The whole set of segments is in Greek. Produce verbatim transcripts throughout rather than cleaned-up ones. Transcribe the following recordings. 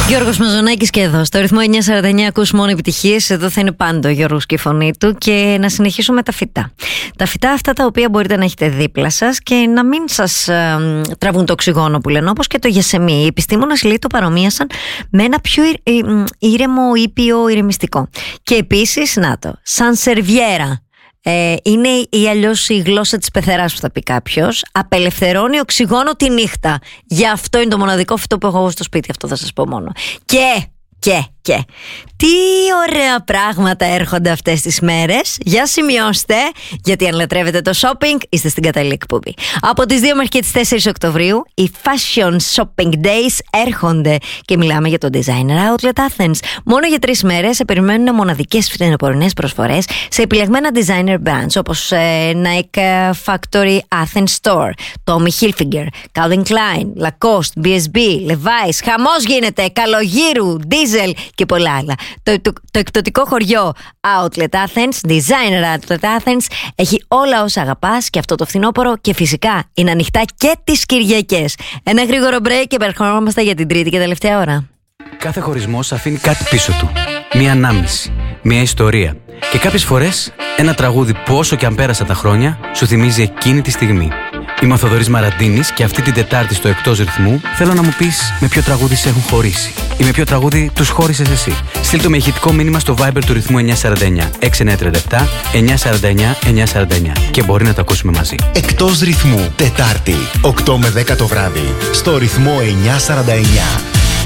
Γιώργος Μαζονάκης και εδώ. Στο ρυθμό εννιακόσια σαράντα εννέα ακούς μόνο επιτυχίες. Εδώ θα είναι πάντα ο Γιώργος και η φωνή του. Και να συνεχίσουμε με τα φυτά. Τα φυτά αυτά τα οποία μπορείτε να έχετε δίπλα σας και να μην σας ε, τραβούν το οξυγόνο που λένε, όπως και το γεσεμί. Οι επιστήμονες λέει το παρομοίασαν με ένα πιο ήρεμο, ήπιο, ηρεμιστικό. Και επίσης, να το, σαν σερβιέρα. Ε, είναι ή αλλιώς η γλώσσα της πεθεράς που θα πει κάποιος. Απελευθερώνει οξυγόνο τη νύχτα. Γι' αυτό είναι το μοναδικό φυτό που έχω εγώ στο σπίτι. Αυτό θα σας πω μόνο. Και, και, και τι ωραία πράγματα έρχονται αυτές τις μέρες. Για σημειώστε, γιατί αν λατρεύετε το shopping είστε στην κατάλληλη εκπομπή. Από τις δύο μέχρι και τις τέσσερις Οκτωβρίου οι Fashion Shopping Days έρχονται. Και μιλάμε για το Designer Outlet Athens. Μόνο για τρεις μέρες σε περιμένουν μοναδικές φθινοπορεινές προσφορές σε επιλεγμένα designer brands, όπως ε, Nike Factory Athens Store, Tommy Hilfiger, Calvin Klein, Lacoste, μπι ες μπι, Levi's. Χαμός γίνεται, Καλογύρου, Diesel και πολλά άλλα. Το, το, το εκπτωτικό χωριό Outlet Athens, Designer Outlet Athens, έχει όλα όσα αγαπάς και αυτό το φθινόπωρο, και φυσικά είναι ανοιχτά και τις Κυριακές. Ένα γρήγορο break και επερχόμαστε για την τρίτη και τελευταία ώρα. Κάθε χωρισμός αφήνει κάτι πίσω του. Μία ανάμνηση, μία ιστορία. Και κάποιες φορές ένα τραγούδι που όσο και αν πέρασαν τα χρόνια σου θυμίζει εκείνη τη στιγμή. Είμαι ο Θοδωρής Μαραντίνης και αυτή την Τετάρτη στο Εκτός Ρυθμού θέλω να μου πεις με ποιο τραγούδι σε έχουν χωρίσει ή με ποιο τραγούδι τους χώρισες εσύ. Στείλ το με ηχητικό μήνυμα στο Viber του ρυθμού εννιακόσια σαράντα εννέα έξι εννιακόσια τριάντα επτά εννιακόσια σαράντα εννέα εννιακόσια σαράντα εννέα και μπορεί να το ακούσουμε μαζί. Εκτός Ρυθμού, Τετάρτη, οκτώ με δέκα το βράδυ, στο ρυθμό εννιακόσια σαράντα εννέα.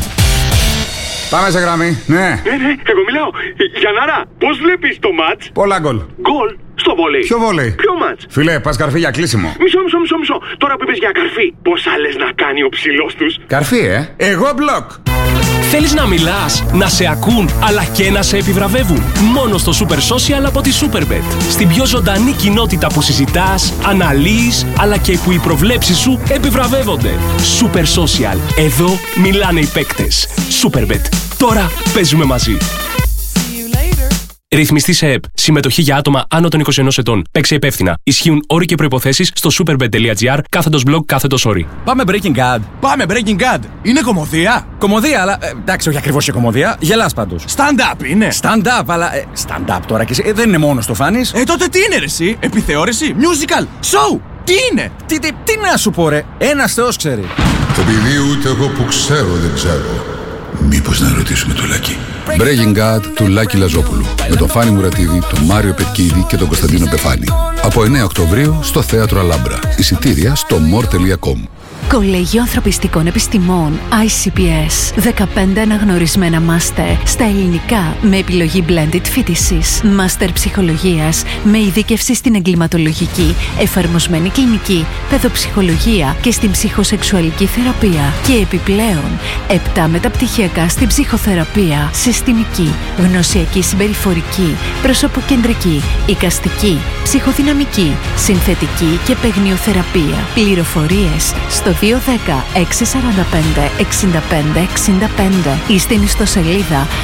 Πάμε σε γραμμή, ναι. Ναι, ναι, εγώ μιλάω. Γιαννάρα, πώς βλέπεις το μάτς? Πολλά γκολ. Γκολ στο βόλεϊ. Ποιο βόλεϊ? Ποιο μάτς? Φίλε, πας καρφί για κλείσιμο. Μισό, μισό, μισό, μισό. Τώρα που είπες για καρφί, πώς άλλες να κάνει ο ψηλός τους? Καρφί, ε. Εγώ μπλοκ. Θέλεις να μιλάς, να σε ακούν, αλλά και να σε επιβραβεύουν? Μόνο στο Super Social από τη Superbet. Στην πιο ζωντανή κοινότητα που συζητάς, αναλύεις, αλλά και που οι προβλέψεις σου επιβραβεύονται. Super Social. Εδώ μιλάνε οι παίκτες. Superbet. Τώρα παίζουμε μαζί. Ρυθμιστή σε ΕΠ. Συμμετοχή για άτομα άνω των είκοσι ενός ετών. Παίξε υπεύθυνα. Ισχύουν όροι και προϋποθέσεις στο superbet.gr κάθετος blog κάθετος όροι. Πάμε Breaking Bad. Πάμε Breaking Bad. Είναι κωμωδία. Κωμωδία, αλλά ε, εντάξει, όχι ακριβώς και κωμωδία. Γελάς πάντως. Stand-up είναι. Stand-up, αλλά. Ε, stand-up τώρα και εσύ. Ε, δεν είναι μόνο το φάνης. Ε, τότε τι είναι ρε εσύ? Επιθεώρηση, musical, show. Τι είναι? Τι, τι, τι να σου πω, ρε. Ένας Θεός ξέρει. Επειδή ούτε εγώ που ξέρω δεν ξέρω. Μήπως να ρωτήσουμε το Λάκη. Breaking Bad του Λάκη Λαζόπουλου. Με τον Φάνη Μουρατίδη, τον Μάριο Πετκίδη και τον Κωνσταντίνο Πεφάνη. Από εννέα Οκτωβρίου στο Θέατρο Αλάμπρα. Εισιτήρια στο more τελεία com. Κολέγιο Ανθρωπιστικών Επιστημών άι σι πι ες. δεκαπέντε αναγνωρισμένα μάστερ στα ελληνικά με επιλογή blended φοιτησης. Μάστερ ψυχολογίας με ειδίκευση στην εγκληματολογική, εφαρμοσμένη κλινική, παιδοψυχολογία και στην ψυχοσεξουαλική θεραπεία. Και επιπλέον επτά μεταπτυχιακά στην ψυχοθεραπεία, συστημική, γνωσιακή συμπεριφορική, προσωποκεντρική, εικαστική, ψυχοδυναμική, συνθετική και παιγνιοθεραπεία. Πληροφορίες στο δύο ένα μηδέν έξι τέσσερα πέντε έξι πέντε έξι πέντε ή στην ιστοσελίδα